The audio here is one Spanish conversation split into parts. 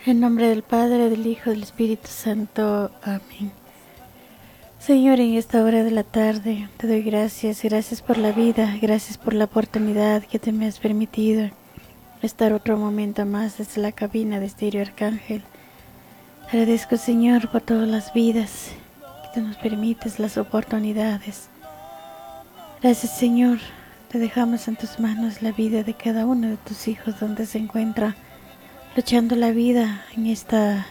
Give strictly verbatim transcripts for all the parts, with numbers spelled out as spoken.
En nombre del Padre, del Hijo, del Espíritu Santo. Amén. Señor, en esta hora de la tarde te doy gracias, gracias por la vida, gracias por la oportunidad que te me has permitido estar otro momento más desde la cabina de Estéreo Arcángel. Agradezco, Señor, por todas las vidas que tú nos permites, las oportunidades. Gracias, Señor, te dejamos en tus manos la vida de cada uno de tus hijos donde se encuentra luchando la vida en esta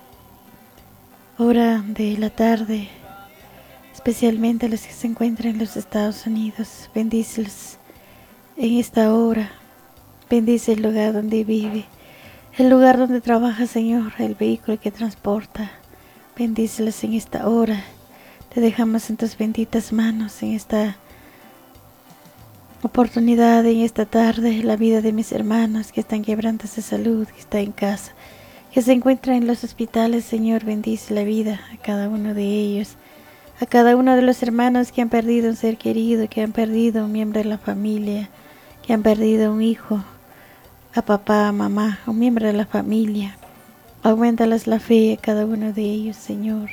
hora de la tarde, especialmente los que se encuentran en los Estados Unidos. Bendícelos en esta hora, bendice el lugar donde vive, el lugar donde trabaja, Señor, el vehículo que transporta. Bendícelos en esta hora, te dejamos en tus benditas manos en esta oportunidad, en esta tarde, la vida de mis hermanos que están quebrantos de salud, que están en casa, que se encuentran en los hospitales. Señor, bendice la vida a cada uno de ellos, a cada uno de los hermanos que han perdido un ser querido, que han perdido un miembro de la familia, que han perdido un hijo, a papá, a mamá, un miembro de la familia. Auméntales la fe a cada uno de ellos, Señor.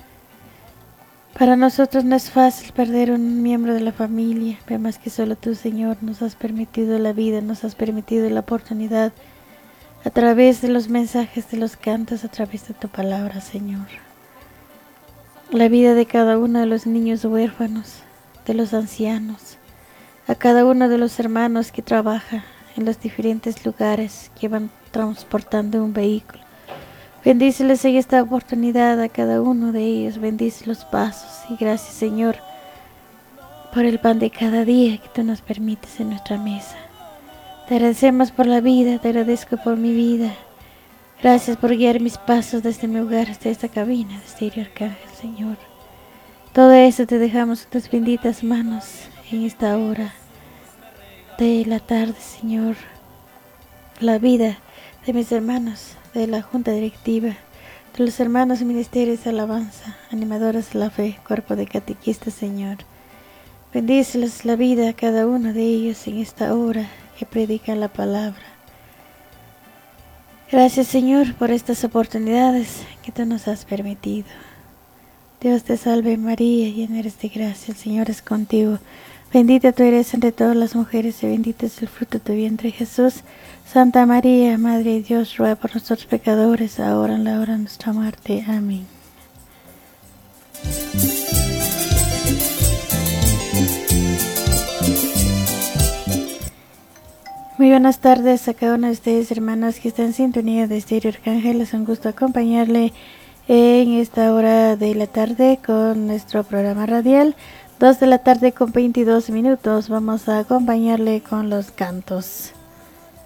Para nosotros no es fácil perder un miembro de la familia, pero más que solo tú, Señor, nos has permitido la vida, nos has permitido la oportunidad a través de los mensajes, de los cantos, a través de tu palabra, Señor. La vida de cada uno de los niños huérfanos, de los ancianos, a cada uno de los hermanos que trabaja en los diferentes lugares que van transportando un vehículo. Bendíceles en esta oportunidad a cada uno de ellos, bendice los pasos y gracias, Señor, por el pan de cada día que tú nos permites en nuestra mesa. Te agradecemos por la vida, te agradezco por mi vida. Gracias por guiar mis pasos desde mi hogar hasta esta cabina de Estéreo Arcángel, Señor. Todo eso te dejamos en tus benditas manos en esta hora de la tarde, Señor. La vida de mis hermanos de la Junta Directiva, de los hermanos ministerios de alabanza, animadores de la fe, cuerpo de catequistas, Señor. Bendíceles la vida a cada uno de ellos en esta hora que predican la palabra. Gracias, Señor, por estas oportunidades que tú nos has permitido. Dios te salve María, llena eres de gracia, el Señor es contigo. Bendita tú eres entre todas las mujeres y bendito es el fruto de tu vientre, Jesús. Santa María, Madre de Dios, ruega por nosotros pecadores, ahora en la hora de nuestra muerte. Amén. Muy buenas tardes a cada uno de ustedes, hermanos que están en sintonía de Estéreo Arcángel. Es un gusto acompañarle en esta hora de la tarde con nuestro programa radial. Dos de la tarde con veintidós minutos. Vamos a acompañarle con los cantos.